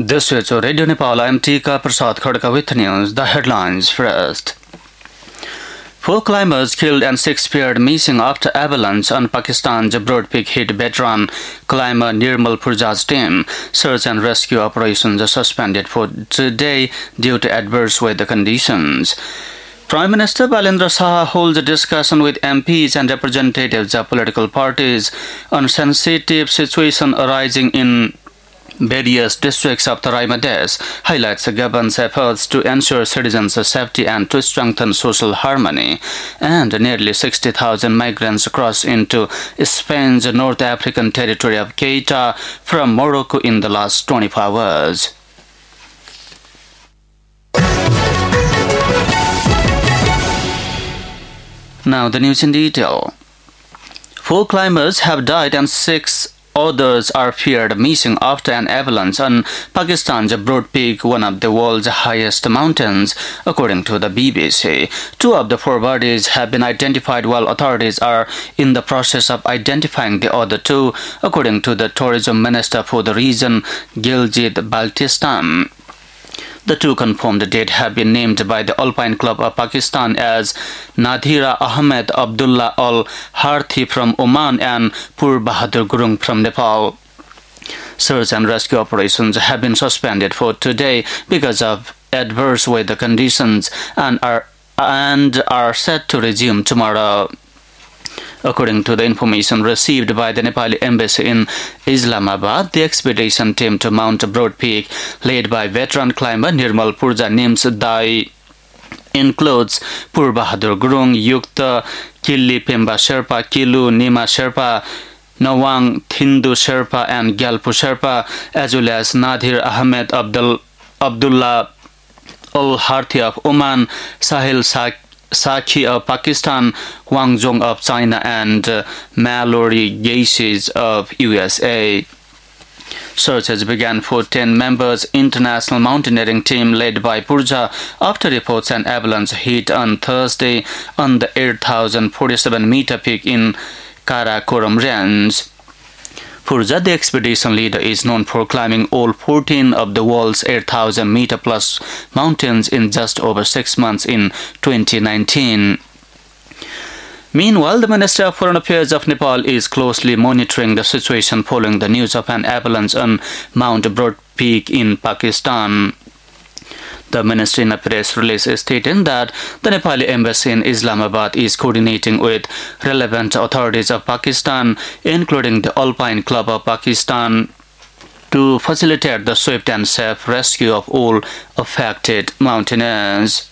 This is Radio Nepal. I am Tika Prasad Khadka with news. The headlines first. 4 climbers killed and 6 paired missing after avalanche on Pakistan's Broad Peak hit veteran climber Nirmal Purja's team. Search and rescue operations are suspended for today due to adverse weather conditions. Prime Minister Balendra Shah holds a discussion with MPs and representatives of political parties on sensitive situation arising in various districts of Tarai Madhesh, highlights the government's efforts to ensure citizens' safety and to strengthen social harmony. And nearly 60,000 migrants crossed into Spain's North African territory of Keita from Morocco in the last 24 hours. Now the news in detail. 4 climbers have died and 6 others are feared missing after an avalanche on Pakistan's Broad Peak, one of the world's highest mountains, according to the BBC. 2 of the 4 bodies have been identified while authorities are in the process of identifying the other 2, according to the tourism minister for the region, Giljit Baltistan. The 2 confirmed dead have been named by the Alpine Club of Pakistan as Nadhira Ahmed Abdullah Al Harthi from Oman and Pur Bahadur Gurung from Nepal. Search and rescue operations have been suspended for today because of adverse weather conditions and are set to resume tomorrow. According to the information received by the Nepali embassy in Islamabad, the expedition team to Mount Broad Peak, led by veteran climber Nirmal Purja Nims Dai, includes Pur Bahadur Gurung, Yukta, Killi Pemba Sherpa, Kilu Nima Sherpa, Nawang Thindu Sherpa and Gyalpu Sherpa, as well as Nadhir Ahmed Abdullah Al Harthi of Oman, Sahil Sakhi of Pakistan, Wang Zhong of China and Mallory Gacies of USA. Search has begun for 10 members international mountaineering team led by Purja after reports an avalanche hit on Thursday on the 8,047-meter peak in Karakoram Range. Purja, the expedition leader, is known for climbing all 14 of the world's 8,000-meter plus mountains in just over 6 months in 2019. Meanwhile, the Minister of Foreign Affairs of Nepal is closely monitoring the situation following the news of an avalanche on Mount Broad Peak in Pakistan. The ministry in a press release stated that the Nepali embassy in Islamabad is coordinating with relevant authorities of Pakistan, including the Alpine Club of Pakistan, to facilitate the swift and safe rescue of all affected mountaineers.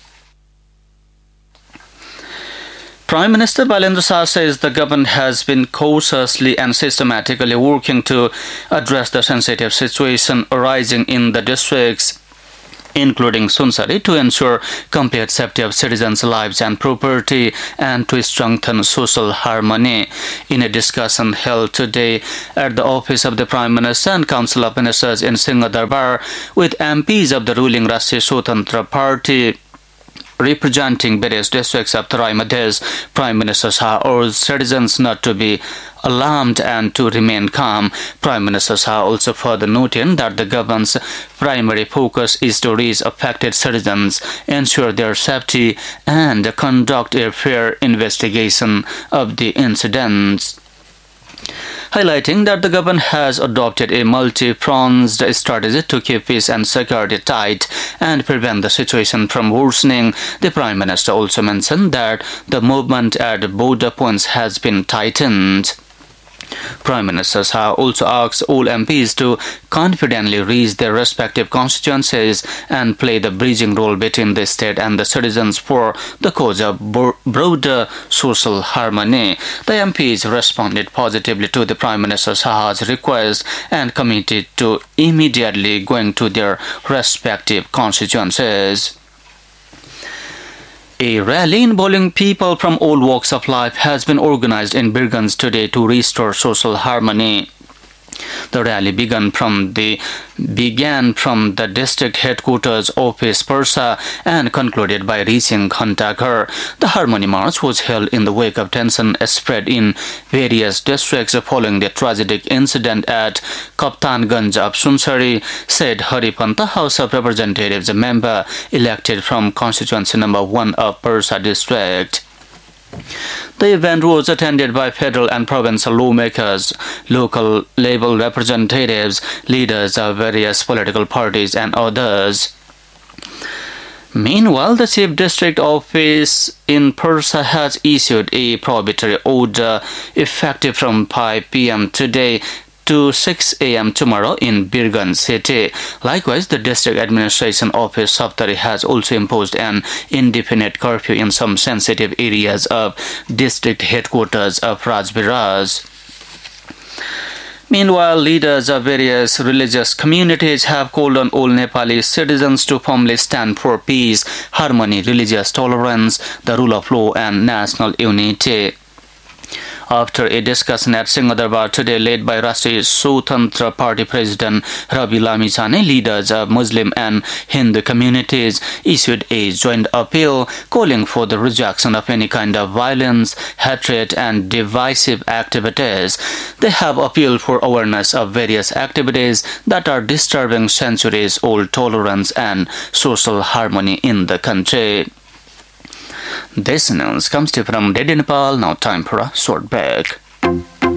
Prime Minister Balendra Shah says the government has been cautiously and systematically working to address the sensitive situation arising in the districts, including Sunsari, to ensure complete safety of citizens' lives and property and to strengthen social harmony. In a discussion held today at the office of the Prime Minister and Council of Ministers in Singh Darbar with MPs of the ruling Rashtriya Swatantra Party representing various districts of Tarai Madhesh, Prime Minister Shah urged citizens not to be alarmed and to remain calm. Prime Minister Shah also further noted that the government's primary focus is to reach affected citizens, ensure their safety, and conduct a fair investigation of the incidents. Highlighting that the government has adopted a multi-pronged strategy to keep peace and security tight and prevent the situation from worsening, the Prime Minister also mentioned that the movement at border points has been tightened. Prime Minister Shah also asked all MPs to confidently reach their respective constituencies and play the bridging role between the state and the citizens for the cause of broader social harmony. The MPs responded positively to the Prime Minister Shah's request and committed to immediately going to their respective constituencies. A rally involving people from all walks of life has been organized in Birganj today to restore social harmony. The rally began from the district headquarters office Persa and concluded by reaching Ghantaghar. The Harmony March was held in the wake of tension spread in various districts following the tragic incident at Kaptanganj of Sunsari, said Hari Panta, House of Representatives member elected from constituency number 1 of Persa district. The event was attended by federal and provincial lawmakers, local level representatives, leaders of various political parties and others. Meanwhile, the Chief District Office in Persa has issued a prohibitory order effective from 5 p.m. today to 6 a.m. tomorrow in Birganj city. Likewise, the District Administration Office Saptari has also imposed an indefinite curfew in some sensitive areas of district headquarters of Rajviraj. Meanwhile, leaders of various religious communities have called on all Nepali citizens to firmly stand for peace, harmony, religious tolerance, the rule of law and national unity. After a discussion at Singhadarbar today led by Rashtriya Swatantra Party President Ravi Lamechhane, leaders of Muslim and Hindu communities issued a joint appeal calling for the rejection of any kind of violence, hatred and divisive activities. They have appealed for awareness of various activities that are disturbing centuries-old tolerance and social harmony in the country. This news comes to you from Radio Nepal. Now time for a short break.